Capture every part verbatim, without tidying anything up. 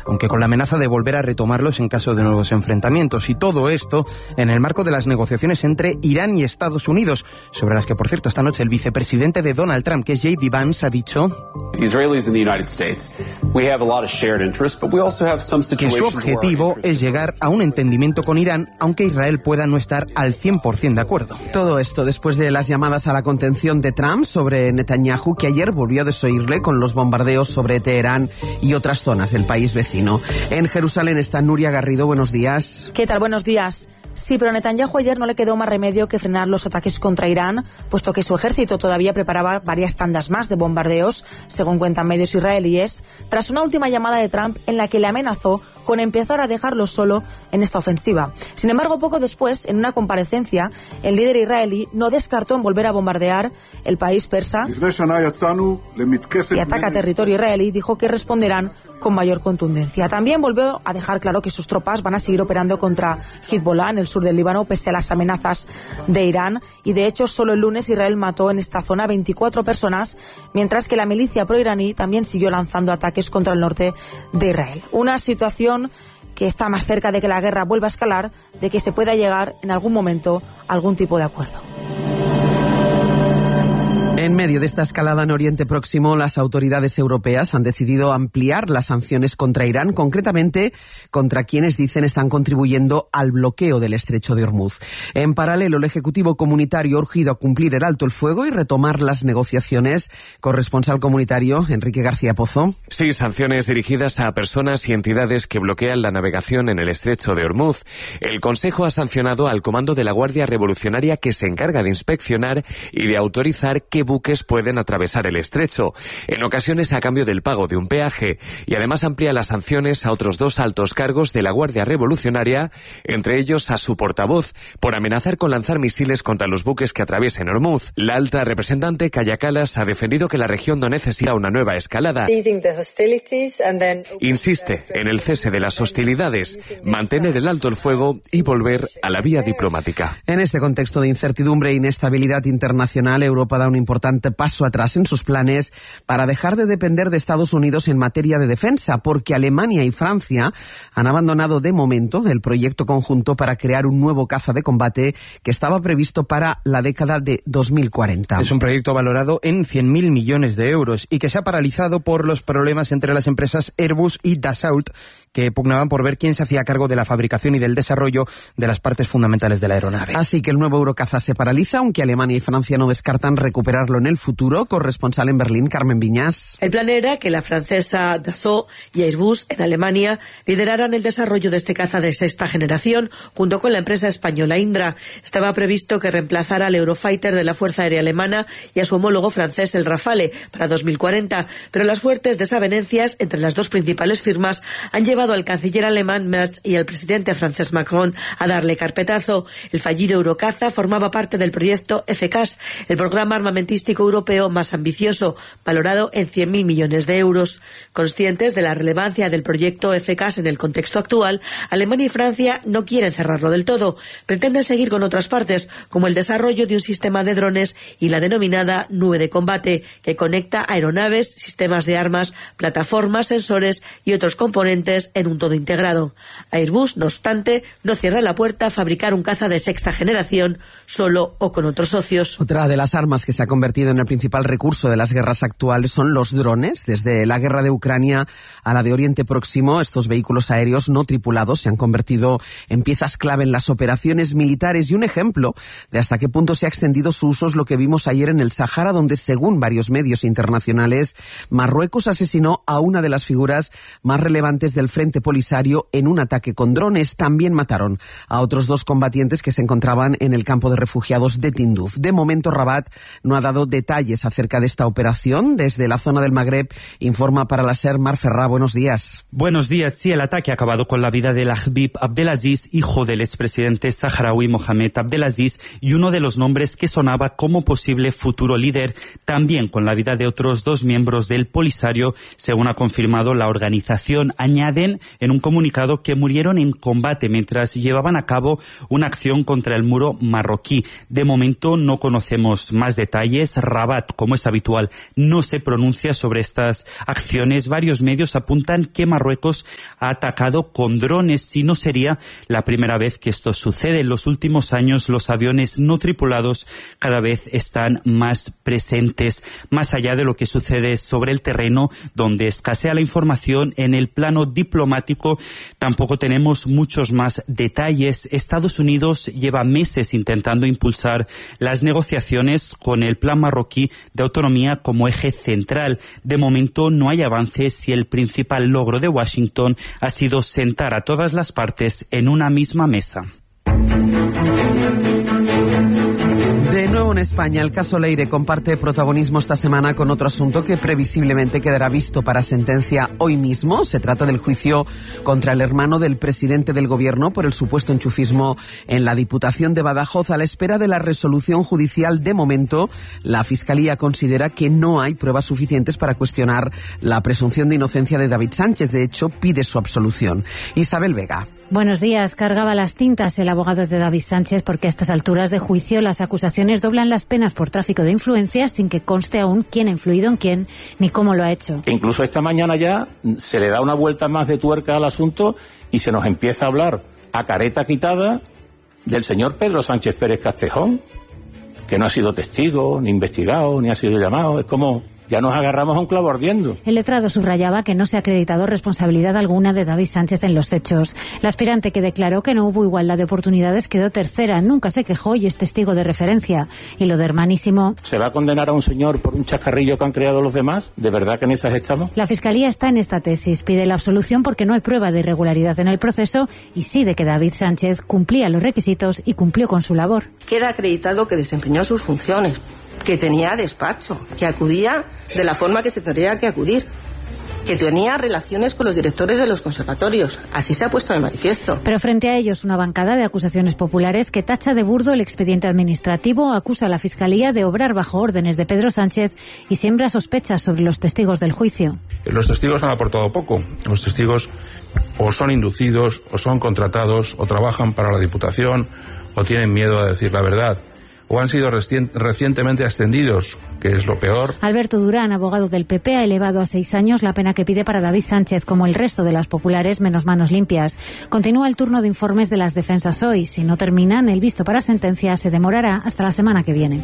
aunque con la amenaza de volver a retomarlos en caso de nuevos enfrentamientos. Y todo esto en el marco de las negociaciones entre Irán y Estados Unidos, sobre las que, por cierto, esta noche el vicepresidente de Donald Trump, que es J D Vance, ha dicho que su objetivo es llegar a un entendimiento con Irán, aunque Israel pueda no estar al cien por ciento de acuerdo. Todo esto después de las llamadas a la contención de Trump sobre Netanyahu, que ayer volvió a desoírle con los bombardeos sobre Teherán y otras zonas del país vecino. En Jerusalén está Nuria Garrido. Buenos días. ¿Qué tal? Buenos días. Sí, pero a Netanyahu ayer no le quedó más remedio que frenar los ataques contra Irán, puesto que su ejército todavía preparaba varias tandas más de bombardeos, según cuentan medios israelíes, tras una última llamada de Trump en la que le amenazó con empezar a dejarlo solo en esta ofensiva. Sin embargo, poco después, en una comparecencia, el líder israelí no descartó en volver a bombardear el país persa. Si ataca territorio israelí, dijo que responderán con mayor contundencia. También volvió a dejar claro que sus tropas van a seguir operando contra Hezbollah en el sur del Líbano, pese a las amenazas de Irán. Y de hecho, solo el lunes Israel mató en esta zona veinticuatro personas, mientras que la milicia proiraní también siguió lanzando ataques contra el norte de Israel. Una situación que está más cerca de que la guerra vuelva a escalar, de que se pueda llegar en algún momento a algún tipo de acuerdo. En medio de esta escalada en Oriente Próximo, las autoridades europeas han decidido ampliar las sanciones contra Irán, concretamente contra quienes dicen están contribuyendo al bloqueo del estrecho de Hormuz. En paralelo, el Ejecutivo Comunitario ha urgido a cumplir el alto el fuego y retomar las negociaciones. Corresponsal comunitario, Enrique García Pozo. Sí, sanciones dirigidas a personas y entidades que bloquean la navegación en el estrecho de Hormuz. El Consejo ha sancionado al Comando de la Guardia Revolucionaria, que se encarga de inspeccionar y de autorizar que buques pueden atravesar el estrecho, en ocasiones a cambio del pago de un peaje, y además amplía las sanciones a otros dos altos cargos de la Guardia Revolucionaria, entre ellos a su portavoz, por amenazar con lanzar misiles contra los buques que atraviesen Hormuz. La alta representante Kaja Kallas ha defendido que la región no necesita una nueva escalada. Insiste en el cese de las hostilidades, mantener el alto el fuego y volver a la vía diplomática. En este contexto de incertidumbre e inestabilidad internacional, Europa da un importante paso atrás en sus planes para dejar de depender de Estados Unidos en materia de defensa, porque Alemania y Francia han abandonado de momento el proyecto conjunto para crear un nuevo caza de combate que estaba previsto para la década de dos mil cuarenta. Es un proyecto valorado en cien mil millones de euros y que se ha paralizado por los problemas entre las empresas Airbus y Dassault, que pugnaban por ver quién se hacía cargo de la fabricación y del desarrollo de las partes fundamentales de la aeronave. Así que el nuevo Eurocaza se paraliza, aunque Alemania y Francia no descartan recuperarlo en el futuro. Corresponsal en Berlín, Carmen Viñas. El plan era que la francesa Dassault y Airbus en Alemania lideraran el desarrollo de este caza de sexta generación junto con la empresa española Indra. Estaba previsto que reemplazara al Eurofighter de la Fuerza Aérea Alemana y a su homólogo francés el Rafale para dos mil cuarenta, pero las fuertes desavenencias entre las dos principales firmas han llevado al canciller alemán Merz y al presidente francés Macron a darle carpetazo. El fallido Eurocaza formaba parte del proyecto F C A S, el programa armamentístico europeo más ambicioso, valorado en cien mil millones de euros. Conscientes de la relevancia del proyecto F C A S en el contexto actual, Alemania y Francia no quieren cerrarlo del todo. Pretenden seguir con otras partes, como el desarrollo de un sistema de drones y la denominada nube de combate, que conecta aeronaves, sistemas de armas, plataformas, sensores y otros componentes en un todo integrado. Airbus, no obstante, no cierra la puerta a fabricar un caza de sexta generación solo o con otros socios. Otra de las armas que se ha convertido en el principal recurso de las guerras actuales son los drones. Desde la guerra de Ucrania a la de Oriente Próximo, estos vehículos aéreos no tripulados se han convertido en piezas clave en las operaciones militares, y un ejemplo de hasta qué punto se ha extendido su uso es lo que vimos ayer en el Sáhara, donde, según varios medios internacionales, Marruecos asesinó a una de las figuras más relevantes del Frente Polisario en un ataque con drones. También mataron a otros dos combatientes que se encontraban en el campo de refugiados de Tinduf. De momento, Rabat no ha dado detalles acerca de esta operación. Desde la zona del Magreb informa para la SER Mar Ferrá. Buenos días. Buenos días. Sí, el ataque ha acabado con la vida del Habib Abdelaziz, hijo del expresidente saharaui Mohamed Abdelaziz, y uno de los nombres que sonaba como posible futuro líder, también con la vida de otros dos miembros del Polisario, según ha confirmado la organización. Añaden dicen en un comunicado que murieron en combate mientras llevaban a cabo una acción contra el muro marroquí. De momento no conocemos más detalles. Rabat, como es habitual, no se pronuncia sobre estas acciones. Varios medios apuntan que Marruecos ha atacado con drones y no sería la primera vez que esto sucede. En los últimos años los aviones no tripulados cada vez están más presentes. Más allá de lo que sucede sobre el terreno, donde escasea la información, en el plano diplomático tampoco tenemos muchos más detalles. Estados Unidos lleva meses intentando impulsar las negociaciones con el plan marroquí de autonomía como eje central. De momento no hay avances y el principal logro de Washington ha sido sentar a todas las partes en una misma mesa. De nuevo en España, el caso Leire comparte protagonismo esta semana con otro asunto que previsiblemente quedará visto para sentencia hoy mismo. Se trata del juicio contra el hermano del presidente del Gobierno por el supuesto enchufismo en la Diputación de Badajoz. A la espera de la resolución judicial, de momento, la Fiscalía considera que no hay pruebas suficientes para cuestionar la presunción de inocencia de David Sánchez. De hecho, pide su absolución. Isabel Vega. Buenos días. Cargaba las tintas el abogado de David Sánchez porque a estas alturas de juicio las acusaciones doblan las penas por tráfico de influencias sin que conste aún quién ha influido en quién ni cómo lo ha hecho. E incluso esta mañana ya se le da una vuelta más de tuerca al asunto y se nos empieza a hablar a careta quitada del señor Pedro Sánchez Pérez Castejón, que no ha sido testigo, ni investigado, ni ha sido llamado. Es como... ya nos agarramos a un clavo ardiendo. El letrado subrayaba que no se ha acreditado responsabilidad alguna de David Sánchez en los hechos. La aspirante, que declaró que no hubo igualdad de oportunidades, quedó tercera, nunca se quejó y es testigo de referencia. Y lo de hermanísimo... ¿Se va a condenar a un señor por un chascarrillo que han creado los demás? ¿De verdad que en esas estamos? La Fiscalía está en esta tesis. Pide la absolución porque no hay prueba de irregularidad en el proceso y sí de que David Sánchez cumplía los requisitos y cumplió con su labor. Queda acreditado que desempeñó sus funciones, que tenía despacho, que acudía de la forma que se tendría que acudir, que tenía relaciones con los directores de los conservatorios. Así se ha puesto de manifiesto. Pero frente a ellos, una bancada de acusaciones populares que tacha de burdo el expediente administrativo, acusa a la Fiscalía de obrar bajo órdenes de Pedro Sánchez y siembra sospechas sobre los testigos del juicio. Los testigos han aportado poco. Los testigos o son inducidos, o son contratados, o trabajan para la Diputación, o tienen miedo a decir la verdad, o han sido recien- recientemente ascendidos, que es lo peor. Alberto Durán, abogado del P P, ha elevado a seis años la pena que pide para David Sánchez, como el resto de las populares, menos manos limpias. Continúa el turno de informes de las defensas hoy. Si no terminan, el visto para sentencia se demorará hasta la semana que viene.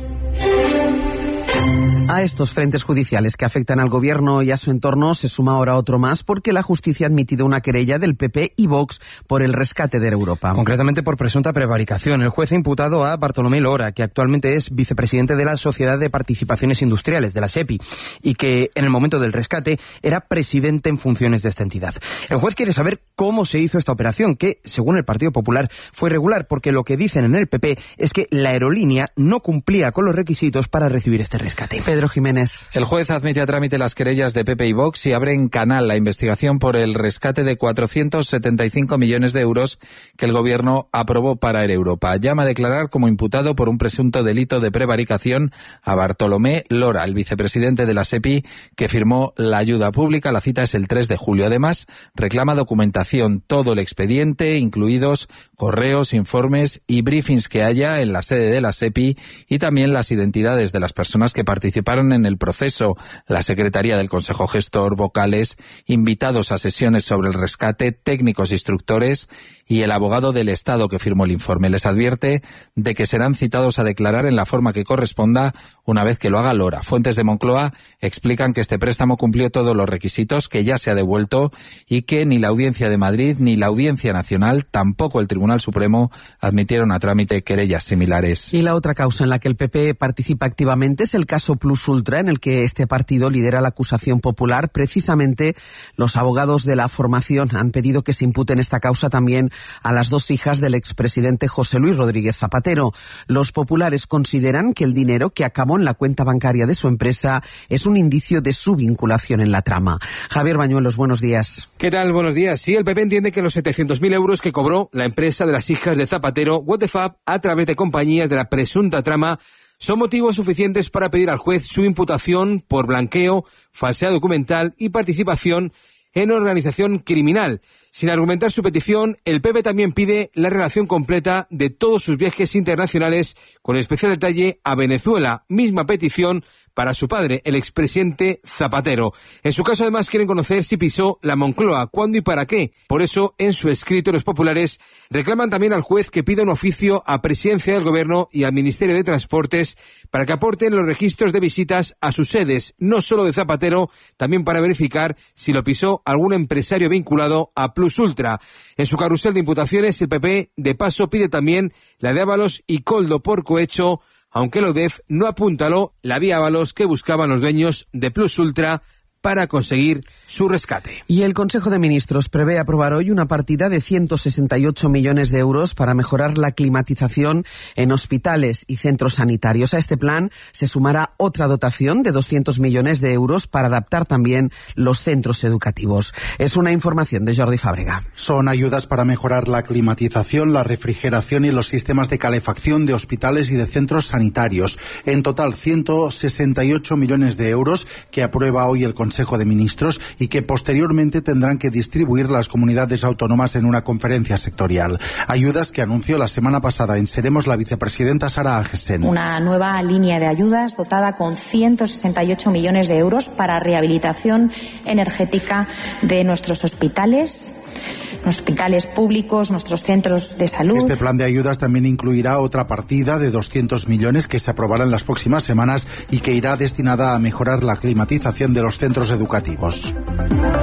A estos frentes judiciales que afectan al Gobierno y a su entorno se suma ahora otro más, porque la justicia ha admitido una querella del P P y Vox por el rescate de Europa. Concretamente por presunta prevaricación. El juez ha imputado a Bartolomé Lora, que actualmente es vicepresidente de la Sociedad de Participaciones Industriales, de la SEPI, y que en el momento del rescate era presidente en funciones de esta entidad. El juez quiere saber cómo se hizo esta operación, que, según el Partido Popular, fue irregular, porque lo que dicen en el P P es que la aerolínea no cumplía con los requisitos para recibir este rescate. Pedro Jiménez. El juez admite a trámite las querellas de P P y Vox y abre en canal la investigación por el rescate de cuatrocientos setenta y cinco millones de euros que el Gobierno aprobó para Air Europa. Llama a declarar como imputado por un presunto delito de prevaricación a Bartolomé Lora, el vicepresidente de la SEPI, que firmó la ayuda pública. La cita es el tres de julio. Además, reclama documentación, todo el expediente, incluidos correos, informes y briefings que haya en la sede de la SEPI, y también las identidades de las personas que participaron en el proceso, la Secretaría del Consejo Gestor, vocales, invitados a sesiones sobre el rescate, técnicos instructores y el abogado del Estado que firmó el informe. Les advierte de que serán citados a declarar en la forma que corresponda una vez que lo haga Lora. Fuentes de Moncloa explican que este préstamo cumplió todos los requisitos, que ya se ha devuelto y que ni la Audiencia de Madrid ni la Audiencia Nacional, tampoco el Tribunal Supremo, admitieron a trámite querellas similares. Y la otra causa en la que el P P participa activamente es el caso Plus Ultra, en el que este partido lidera la acusación popular. Precisamente los abogados de la formación han pedido que se impute en esta causa también a las dos hijas del expresidente José Luis Rodríguez Zapatero. Los populares consideran que el dinero que acabó en la cuenta bancaria de su empresa es un indicio de su vinculación en la trama. Javier Bañuelos, buenos días. ¿Qué tal? Buenos días. Sí, el P P entiende que los setecientos mil euros que cobró la empresa de las hijas de Zapatero, What the Fab, a través de compañías de la presunta trama, son motivos suficientes para pedir al juez su imputación por blanqueo, falsedad documental y participación en organización criminal. Sin argumentar su petición, el P P también pide la relación completa de todos sus viajes internacionales, con especial detalle a Venezuela, misma petición para su padre, el expresidente Zapatero. En su caso, además, quieren conocer si pisó la Moncloa, cuándo y para qué. Por eso, en su escrito, los populares reclaman también al juez que pida un oficio a Presidencia del Gobierno y al Ministerio de Transportes para que aporten los registros de visitas a sus sedes, no solo de Zapatero, también para verificar si lo pisó algún empresario vinculado a Plus Ultra. En su carrusel de imputaciones, el P P, de paso, pide también la de Ábalos y Koldo por cohecho, aunque el O D E F no apuntaló la vía Ábalos que buscaban los dueños de Plus Ultra para conseguir su rescate. Y el Consejo de Ministros prevé aprobar hoy una partida de ciento sesenta y ocho millones de euros para mejorar la climatización en hospitales y centros sanitarios. A este plan se sumará otra dotación de doscientos millones de euros para adaptar también los centros educativos. Es una información de Jordi Fábrega. Son ayudas para mejorar la climatización, la refrigeración y los sistemas de calefacción de hospitales y de centros sanitarios. En total, ciento sesenta y ocho millones de euros que aprueba hoy el Consejo Consejo de Ministros y que posteriormente tendrán que distribuir las comunidades autónomas en una conferencia sectorial. Ayudas que anunció la semana pasada en Seremos la vicepresidenta Sara Agesen. Una nueva línea de ayudas dotada con ciento sesenta y ocho millones de euros para rehabilitación energética de nuestros hospitales, hospitales públicos, nuestros centros de salud. Este plan de ayudas también incluirá otra partida de doscientos millones que se aprobará en las próximas semanas y que irá destinada a mejorar la climatización de los centros educativos.